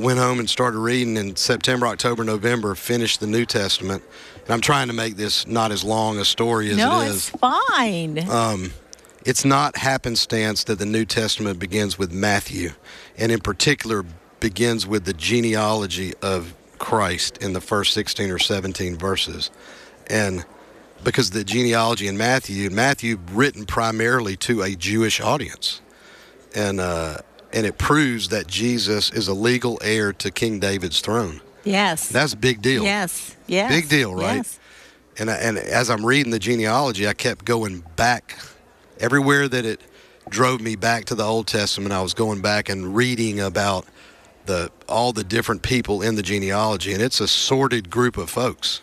went home and started reading in September, October, November, finished the New Testament. And I'm trying to make this not as long a story as it is. No, it's fine. It's not happenstance that the New Testament begins with Matthew, and in particular begins with the genealogy of Christ in the first 16 or 17 verses. And because the genealogy in Matthew written primarily to a Jewish audience. And it proves that Jesus is a legal heir to King David's throne. Yes. That's a big deal. Yes. Big deal, right? Yes. And as I'm reading the genealogy, I kept going back. Everywhere that it drove me back to the Old Testament, I was going back and reading about all the different people in the genealogy. And it's a sordid group of folks.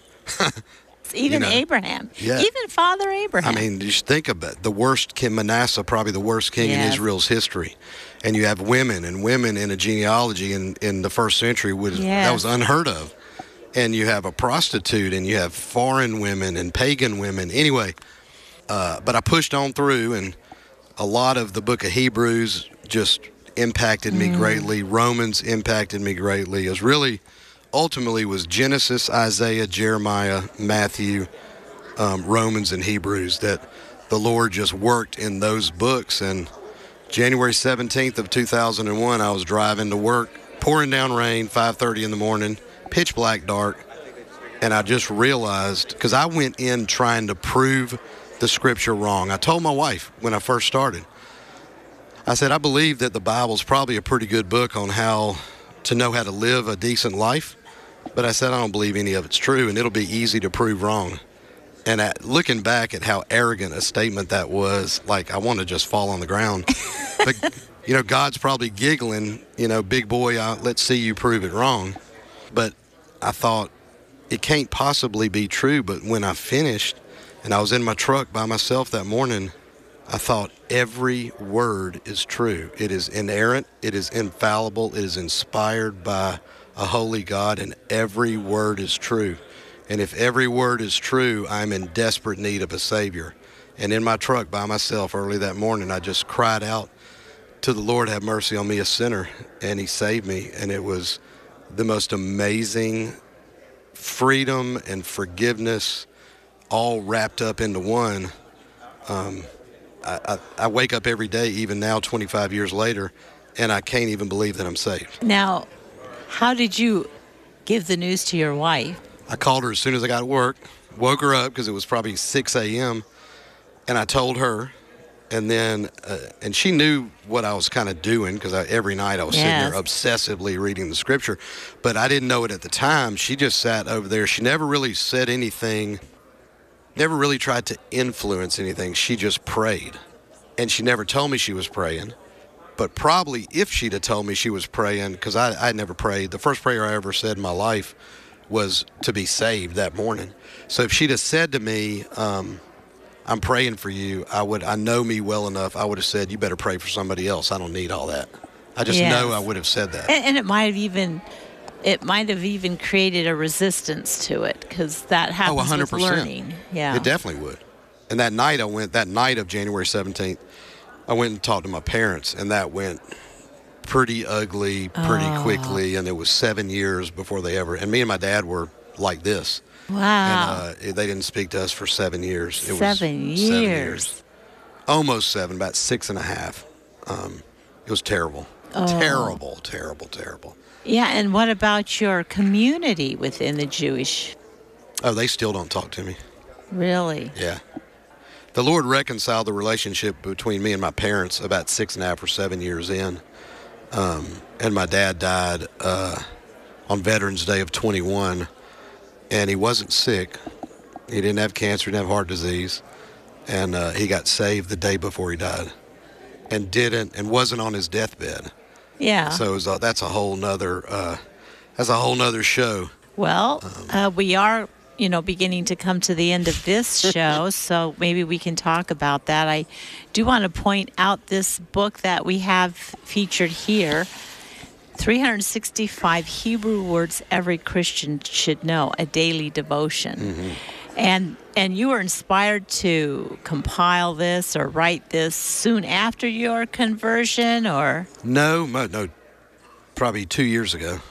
Even Abraham. Yeah. Even Father Abraham. I mean, just think about it. The worst king, Manasseh, probably the worst king in Israel's history. And you have women in a genealogy in the first century that was unheard of. And you have a prostitute, and you have foreign women and pagan women. Anyway, but I pushed on through, and a lot of the book of Hebrews just impacted me greatly. Romans impacted me greatly. It was really, ultimately, was Genesis, Isaiah, Jeremiah, Matthew, Romans, and Hebrews that the Lord just worked in those books. And January 17th of 2001, I was driving to work, pouring down rain, 5:30 in the morning, pitch black dark, and I just realized, because I went in trying to prove the scripture wrong. I told my wife when I first started, I said, I believe that the Bible's probably a pretty good book on how to know how to live a decent life, but I said I don't believe any of it's true, and it'll be easy to prove wrong. And looking back at how arrogant a statement that was, like, I want to just fall on the ground. But, God's probably giggling, big boy, let's see you prove it wrong. But I thought, it can't possibly be true. But when I finished, and I was in my truck by myself that morning, I thought, every word is true. It is inerrant, it is infallible, it is inspired by a holy God, and every word is true. And if every word is true, I'm in desperate need of a Savior. And in my truck by myself early that morning, I just cried out to the Lord, have mercy on me, a sinner. And He saved me. And it was the most amazing freedom and forgiveness all wrapped up into one. I wake up every day, even now, 25 years later, and I can't even believe that I'm saved. Now, how did you give the news to your wife? I called her as soon as I got to work, woke her up because it was probably 6 a.m., and I told her, and then, and she knew what I was kind of doing because every night I was sitting there obsessively reading the scripture, but I didn't know it at the time. She just sat over there. She never really said anything, never really tried to influence anything. She just prayed, and she never told me she was praying. But probably if she'd have told me she was praying, because I never prayed, the first prayer I ever said in my life was to be saved that morning. So if she'd have said to me, I'm praying for you, I know me well enough, I would have said, you better pray for somebody else. I don't need all that. I just know I would have said that. And it might have even created a resistance to it, because that happens 100%. with learning. Yeah. It definitely would. And that night of January 17th, I went and talked to my parents, and that went pretty ugly pretty quickly, and it was 7 years before they ever, and me and my dad were like this. Wow. And they didn't speak to us for 7 years. It was 7 years. 7 years. Almost 7, about 6.5. It was terrible. Terrible, terrible, terrible. Yeah, and what about your community within the Jewish? Oh, they still don't talk to me. Really? Yeah. The Lord reconciled the relationship between me and my parents about 6.5 or 7 years in. And my dad died on Veterans Day of 21, and he wasn't sick. He didn't have cancer, he didn't have heart disease, and he got saved the day before he died, and wasn't on his deathbed. Yeah. So that's a whole nother show. Well, we are, beginning to come to the end of this show, so maybe we can talk about that. I do want to point out this book that we have featured here, 365 Hebrew Words Every Christian Should Know, a daily devotion. Mm-hmm. And you were inspired to compile this or write this soon after your conversion, or? No, probably 2 years ago.